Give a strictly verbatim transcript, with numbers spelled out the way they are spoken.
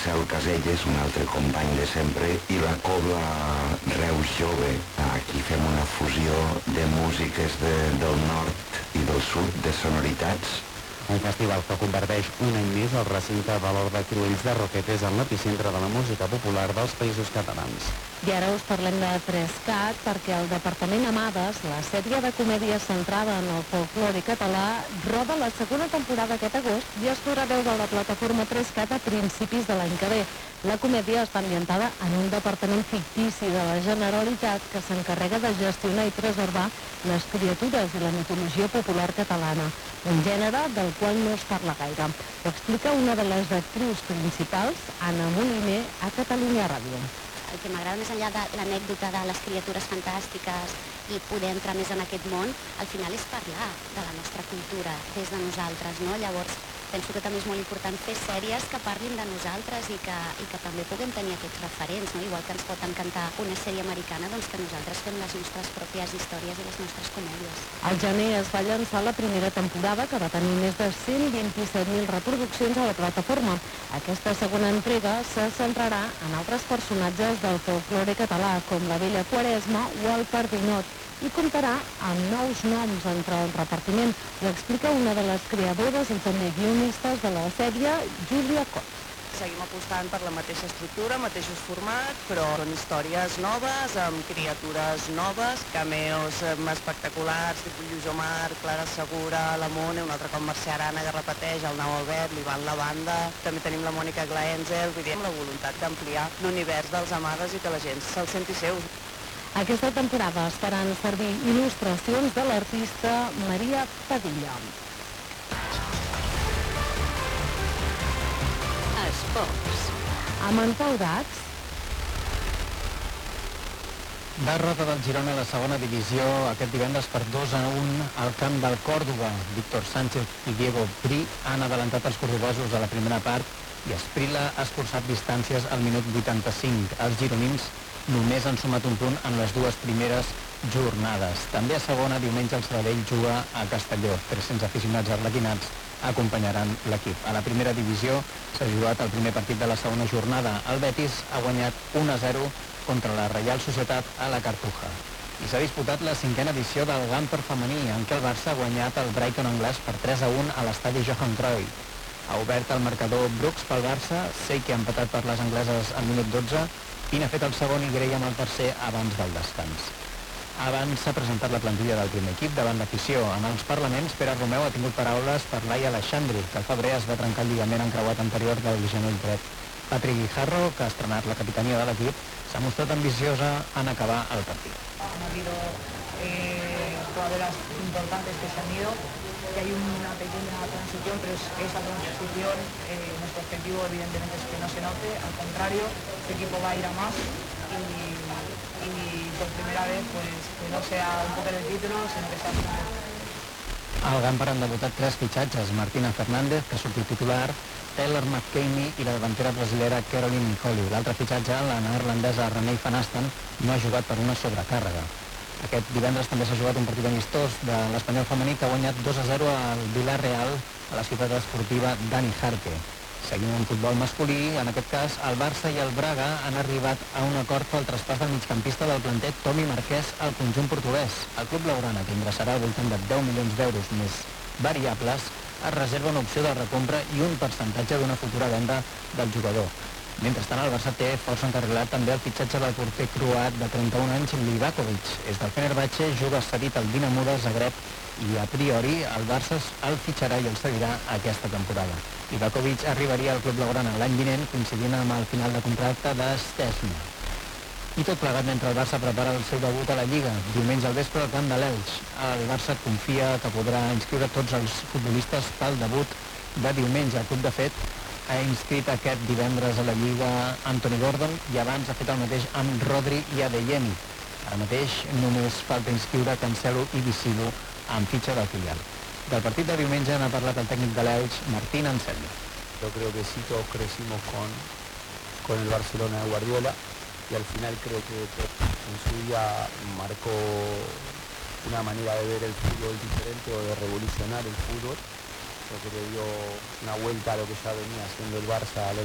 Marcel Caselles, un altre company de sempre, i la Cobla Reus Jove. Aquí fem una fusió de músiques de, del nord i del sud, de sonoritats. Un festival que converteix un any més el recinte de l'Horta Cruells de Roquetes en l'epicentre de la música popular dels Països Catalans. I ara us parlem de Trescat perquè el Departament Amades, la sèrie de comèdia centrada en el folklore català, roda la segona temporada aquest agost i es podrà veure a la plataforma Trescat a principis de l'any que ve. La comèdia està ambientada en un departament fictici de la Generalitat que s'encarrega de gestionar i preservar les criatures i la mitologia popular catalana, un gènere del qual no es parla gaire. Ho explica una de les actrius principals, Anna Moliner, a Catalunya Ràdio. El que m'agrada més enllà de l'anècdota de les criatures fantàstiques i poder entrar més en aquest món, al final és parlar de la nostra cultura des de nosaltres, no? Llavors, penso que també és molt important fer sèries que parlin de nosaltres i que, i que també puguem tenir aquests referents, no? Igual que ens pot encantar una sèrie americana, doncs que nosaltres fem les nostres pròpies històries i les nostres comèdies. Al gener es va llançar la primera temporada, que va tenir més de cent vint-i-set mil reproduccions a la plataforma. Aquesta segona entrega se centrarà en altres personatges del folklore català, com la Vella Quaresma o el Pardinot, i comptarà amb nous noms entre el repartiment. Ho explica una de les creadores i també guionistes de la sèrie, Júlia Cot. Seguim apostant per la mateixa estructura, mateixos formats, però són històries noves, amb criatures noves, cameos espectaculars, tipus Lluís Omar, Clara Segura, la Mone, un altre cop Mercè Arana, que repeteix, el Nau Albert, l'Ivan Lavanda, també tenim la Mònica Glaenzel, vull dir, amb la voluntat d'ampliar l'univers dels Amades i que la gent se'l senti seu. Aquesta temporada es faran servir il·lustracions de l'artista Maria Padilla. Esports. Amb en Pau Dax. Derrota del Girona a la segona divisió aquest divendres per dos a un al camp del Còrdova. Víctor Sánchez i Diego Pri han adelantat els cordobesos a la primera part i Esprila ha escurçat distàncies al minut vuitanta-cinc. Els gironins només han sumat un punt en les dues primeres jornades. També a segona, diumenge, el Sabadell juga a Castelló. tres-cents aficionats arlequinats acompanyaran l'equip. A la primera divisió s'ha jugat el primer partit de la segona jornada. El Betis ha guanyat un a zero contra la Reial Societat a la Cartuja. I s'ha disputat la cinquena edició del Gamper femení, en què el Barça ha guanyat el Brighton anglès per tres a un a l'estadi Johan Cruyff. Ha obert el marcador Brooks pel Barça, Seiki ha empatat per les angleses al minut dotze, i n'ha fet el segon i Graham el tercer abans del descans. Abans s'ha presentat la plantilla del primer equip davant l'afició. En els parlaments, Pere Romeu ha tingut paraules per Laia Alexandri, que al febrer es va trencar el lligament encreuat anterior del genoll dret. Patrick Guijarro, que ha estrenat la capitania de l'equip, s'ha mostrat ambiciosa en acabar el partit. Han habido eh, jugadoras importantes que se han ido, que hay una pequeña transición, pero es, esa transición, eh, nuestro objetivo evidentemente es que no se note, al contrario, este equipo va a ir a más y, y por primera vez pues que no sea un poco el título, sino que sea un... Al Gamper han debutat tres fitxatges: Martina Fernández, que surt titular, Taylor McCamey i la davantera brasilera Caroline Nicoli. L'altre fitxatge, la neerlandesa Renee Van Asten, no ha jugat per una sobrecàrrega. Aquest divendres també s'ha jugat un partit amistós de l'Espanyol femení, que ha guanyat dos a zero al Villarreal a la ciutat esportiva Dani Jarque. Seguim en futbol masculí. En aquest cas, el Barça i el Braga han arribat a un acord pel traspàs del migcampista del planter Tomi Marquès al conjunt portuguès. El club blaugrana, que ingressarà al voltant de deu milions d'euros més variables, es reserva una opció de recompra i un percentatge d'una futura venda del jugador. Mentrestant, el Barça té força encarrilat també el fitxatge del porter croat de trenta-un anys, Livakovic. És del Fenerbahçe, juga cedit al Dinamo de Zagreb i a priori el Barça el fitxarà i el seguirà aquesta temporada. Livakovic arribaria al club blaugrana l'any vinent, coincidint amb el final de contracte de Stesny. I tot plegat mentre el Barça prepara el seu debut a la Lliga. Diumenge al vespre al camp de l'Elx. El Barça confia que podrà inscriure tots els futbolistes pel debut de diumenge. El club, de fet, ha inscrit aquest divendres a la Lliga Anthony Gordon i abans ha fet el mateix amb Rodri i Adeyemi. Ara mateix només falta inscriure Cancelo i Visilu amb fitxa del filial. Del partit de diumenge n'ha parlat el tècnic de l'Elx, Martín Anselmi. Yo creo que sí, todos crecimos con, con el Barcelona de Guardiola y al final creo que en su día marcó una manera de ver el fútbol diferente o de revolucionar el fútbol. Creo que le dio una vuelta a lo que ya venía haciendo el Barça a lo